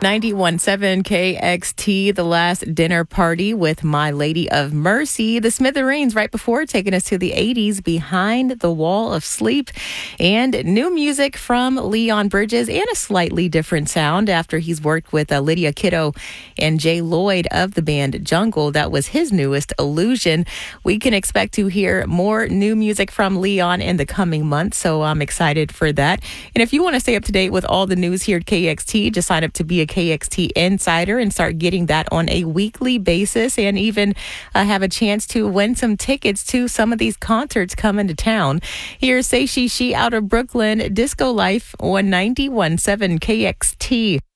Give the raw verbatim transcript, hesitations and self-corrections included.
ninety-one point seven K X T, The Last Dinner Party with My Lady of Mercy. The Smithereens right before, taking us to the eighties, Behind the Wall of Sleep. And new music from Leon Bridges and a slightly different sound after he's worked with uh, Lydia Kiddo and Jay Lloyd of the band Jungle. That was his newest, Illusion. We can expect to hear more new music from Leon in the coming months, so I'm excited for that. And if you want to stay up to date with all the news here at K X T, just sign up to be a K X T Insider and start getting that on a weekly basis, and even uh, have a chance to win some tickets to some of these concerts coming to town. Here's Say She She out of Brooklyn, Disco Life on ninety-one point seven K X T.